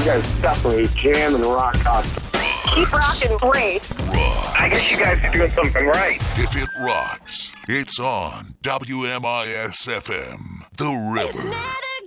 guys definitely jam and rock out. Keep rocking great. I guess you guys are doing something right. If it rocks, it's on WMIS FM, The River.